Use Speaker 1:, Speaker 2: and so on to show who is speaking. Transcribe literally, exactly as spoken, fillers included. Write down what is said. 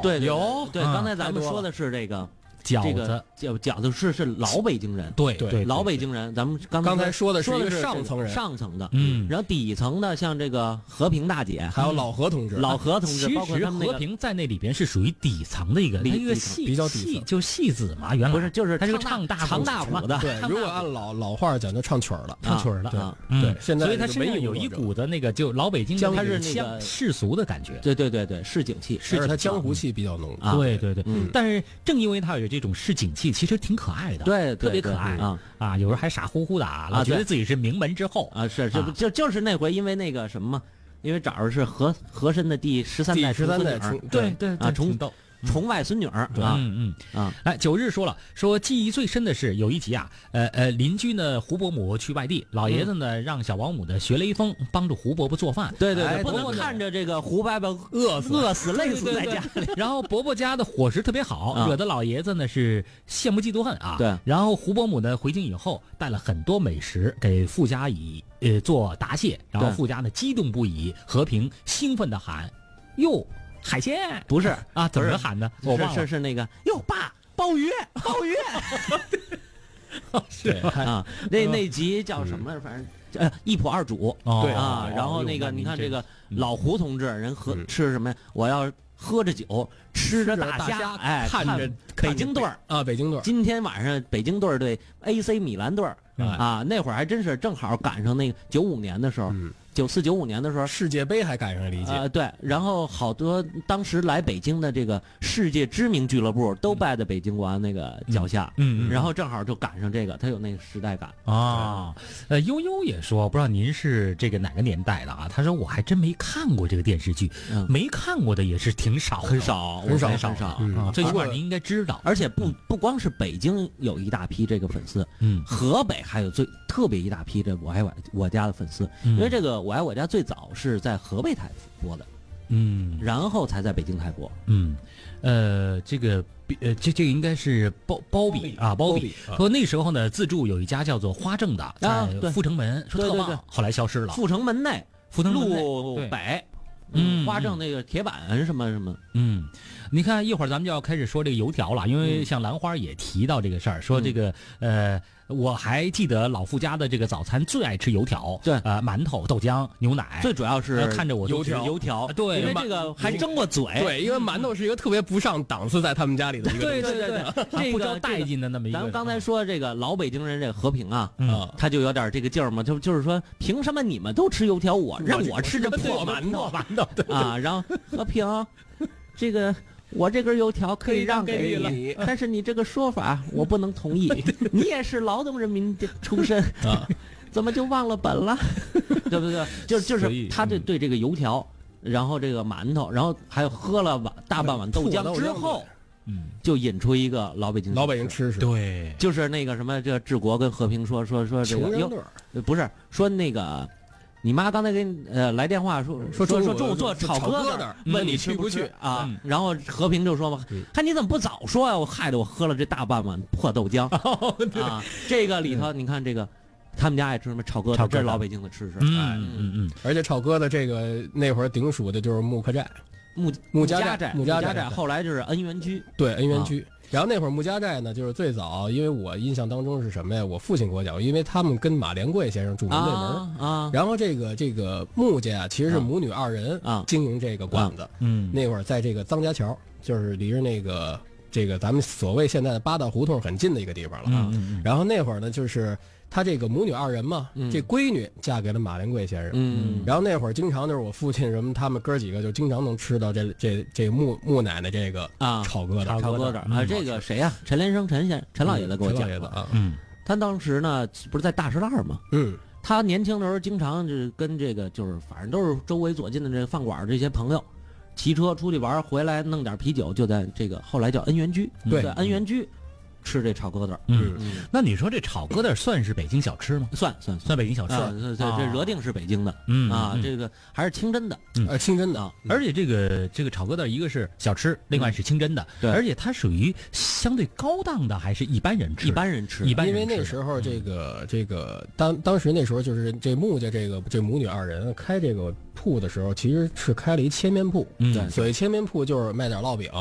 Speaker 1: 对对
Speaker 2: 有
Speaker 1: 对，
Speaker 2: 啊
Speaker 1: 刚才咱们说的是这个。
Speaker 2: 饺子，
Speaker 1: 饺饺子是是老北京人，
Speaker 2: 对对，
Speaker 1: 老北京人。咱们刚
Speaker 3: 刚才说的
Speaker 1: 是
Speaker 3: 一个上层人，
Speaker 1: 上层的，
Speaker 2: 嗯，
Speaker 1: 然后底层的像这个和平大姐，
Speaker 3: 还有老何同志，
Speaker 1: 老何同志，
Speaker 2: 其
Speaker 1: 包括
Speaker 2: 实和平在那里边是属于底层的一个，他一个戏
Speaker 3: 比较底层，
Speaker 2: 就戏子嘛，原来
Speaker 1: 不是就是
Speaker 2: 他是个唱大
Speaker 1: 唱大鼓的，
Speaker 3: 对，如果按老老话讲，就唱曲儿了，
Speaker 2: 唱曲儿了
Speaker 3: 啊，对，现在
Speaker 2: 所以他身上有一股的那个就老北京，
Speaker 1: 他是那个
Speaker 2: 世俗的感觉，
Speaker 1: 对对对对，市井气，
Speaker 3: 而且他江湖气比较浓，
Speaker 2: 对对对，但是正因为他有这种市井气。其实挺可爱的，
Speaker 1: 对，
Speaker 2: 特别可爱啊啊！有时候还傻乎乎的啊，老觉得自己是名门之后
Speaker 1: 啊，是就就就是那回，因为那个什么，因为找着是和和珅的第十三代
Speaker 3: 十三代，
Speaker 2: 对对
Speaker 1: 啊，重
Speaker 2: 斗。
Speaker 1: 重外孙女儿
Speaker 2: 啊，嗯嗯啊，来九日说了，说记忆最深的是有一集啊，呃呃，邻居呢胡伯母去外地，老爷子呢让小保姆的学雷锋帮助胡伯伯做饭，
Speaker 1: 对对对，不能看着这个胡伯伯
Speaker 3: 饿死
Speaker 1: 饿死累死在家里。
Speaker 2: 然后伯伯家的伙食特别好，惹得老爷子呢是羡慕嫉妒恨啊。
Speaker 1: 对，
Speaker 2: 然后胡伯母呢回京以后带了很多美食给富家以呃做答谢，然后富家呢激动不已，和平兴奋的喊：“哟！”海鲜
Speaker 1: 不是
Speaker 2: 啊？怎么喊的？我忘了。
Speaker 1: 是是是那个哟，爸，鲍鱼，鲍鱼。
Speaker 2: 是
Speaker 1: 啊，那那集叫什么？反正呃，一仆二主。
Speaker 2: 对
Speaker 1: 啊，然后那个你看这个老胡同志，人喝吃什么呀？我要喝着酒，吃着大虾，哎，
Speaker 3: 看着
Speaker 1: 北京队儿
Speaker 3: 啊，北京队儿。
Speaker 1: 今天晚上北京队儿对 A C 米兰队儿啊，那会儿还真是正好赶上那个九五年的时候。九四九五年的时候，
Speaker 3: 世界杯还赶上理解
Speaker 1: 啊、呃，对，然后好多当时来北京的这个世界知名俱乐部都拜在北京国安那个脚下，
Speaker 2: 嗯，嗯
Speaker 1: 然后正好就赶上这个，他有那个时代感
Speaker 2: 啊。呃，悠悠也说，不知道您是这个哪个年代的啊？他说我还真没看过这个电视剧，嗯、没看过的也是挺少，
Speaker 1: 很少，
Speaker 3: 很少，
Speaker 1: 很少，
Speaker 2: 很少啊。最起码您应该知道，
Speaker 1: 而且不不光是北京有一大批这个粉丝，
Speaker 2: 嗯，
Speaker 1: 河北还有最特别一大批这我爱我我家的粉丝，
Speaker 2: 嗯、
Speaker 1: 因为这个我爱我家最早。是在河北台播的，
Speaker 2: 嗯，
Speaker 1: 然后才在北京台播，
Speaker 2: 嗯，呃，这个呃，这这个应该是包包比啊，包比说那时候呢，自助有一家叫做花正的，在阜成门，说特棒，后来消失了。
Speaker 1: 阜成门内，
Speaker 2: 阜成门
Speaker 1: 路北，
Speaker 2: 嗯，
Speaker 1: 花正那个铁板什么什么，
Speaker 2: 嗯，你看一会儿咱们就要开始说这个油条了，因为像兰花也提到这个事儿，说这个呃。我还记得老傅家的这个早餐最爱吃油条，
Speaker 1: 对，
Speaker 2: 呃，馒头、豆浆、牛奶，
Speaker 1: 最主要是
Speaker 2: 看着我
Speaker 3: 油条，
Speaker 1: 油条，
Speaker 2: 对，
Speaker 1: 因为这个还争过嘴，
Speaker 3: 对，因为馒头是一个特别不上档次在他们家里的一个，
Speaker 1: 对对对对，
Speaker 2: 这个不招待见的那么一个。
Speaker 1: 咱们刚才说这个老北京人这个和平啊，
Speaker 2: 嗯，
Speaker 1: 他就有点这个劲儿嘛，就就是说，凭什么你们都吃油条，我让我吃这破馒头
Speaker 3: 馒头
Speaker 1: 啊？然后和平，这个。我这根油条可以让给你，但是你这个说法我不能同意。你也是劳动人民的出身，
Speaker 3: 啊、
Speaker 1: 怎么就忘了本了？对不对？就就是他对对这个油条，然后这个馒头，然后还有喝了碗大半碗豆浆之后，
Speaker 2: 嗯，
Speaker 1: 就引出一个老北京
Speaker 3: 老北京吃食，
Speaker 2: 对，
Speaker 1: 就是那个什么，这治国跟和平说说说这个
Speaker 3: 哟，
Speaker 1: 不是说那个。你妈刚才给你呃来电话说
Speaker 3: 说
Speaker 1: 说说中午
Speaker 3: 做
Speaker 1: 炒疙
Speaker 3: 瘩，
Speaker 1: 问
Speaker 3: 你
Speaker 1: 去不
Speaker 3: 去
Speaker 1: 啊？然后和平就说嘛，看你怎么不早说呀？我害得我喝了这大半碗破豆浆啊！这个里头你看这个，他们家爱吃什么炒疙瘩，这是老北京的吃食。
Speaker 2: 嗯嗯嗯，
Speaker 3: 而且炒疙瘩这个那会儿顶属的就是木克寨、
Speaker 1: 木
Speaker 3: 木
Speaker 1: 家
Speaker 3: 寨、
Speaker 1: 木
Speaker 3: 家
Speaker 1: 寨，后来就是恩源居。
Speaker 3: 对，恩源居。然后那会儿木家寨呢，就是最早，因为我印象当中是什么呀？我父亲给我讲，因为他们跟马连贵先生住门对门
Speaker 1: 啊。
Speaker 3: 然后这个这个木家啊，其实是母女二人
Speaker 1: 啊
Speaker 3: 经营这个馆子。
Speaker 2: 嗯，
Speaker 3: 那会儿在这个臧家桥，就是离着那个这个咱们所谓现在的八大胡同很近的一个地方了啊。
Speaker 2: 嗯嗯。
Speaker 3: 然后那会儿呢，就是他这个母女二人嘛，这闺女嫁给了马连贵先生。
Speaker 1: 嗯。
Speaker 3: 然后那会儿经常就是我父亲什么他们哥几个就经常能吃到这这这木木奶奶这个
Speaker 1: 啊
Speaker 3: 炒疙瘩
Speaker 1: 炒疙瘩啊，这个谁呀？陈连生陈先陈老爷子给我讲
Speaker 3: 的啊。
Speaker 2: 嗯。
Speaker 1: 他当时呢不是在大石栏吗？
Speaker 3: 嗯。
Speaker 1: 他年轻的时候经常就是跟这个就是反正都是周围左近的这个饭馆这些朋友，骑车出去玩回来弄点啤酒，就在这个后来叫恩源居，
Speaker 3: 对，
Speaker 1: 恩源居吃这炒疙瘩。
Speaker 2: 嗯，那你说这炒疙瘩算是北京小吃吗？
Speaker 1: 算算
Speaker 2: 算北京小吃。
Speaker 1: 这这这热定是北京的，
Speaker 2: 嗯
Speaker 1: 啊，这个还是清真的，
Speaker 3: 呃，清真的
Speaker 1: 啊。
Speaker 2: 而且这个这个炒疙瘩，一个是小吃，另外是清真的，
Speaker 1: 对，
Speaker 2: 而且它属于相对高档的，还是一般人吃？
Speaker 1: 一般人吃，
Speaker 2: 一般人
Speaker 3: 吃。因为那时候这个这个当当时那时候就是这穆家这个这母女二人开这个铺的时候，其实是开了一千面铺，
Speaker 2: 嗯，
Speaker 3: 所谓千面铺就是卖点烙饼，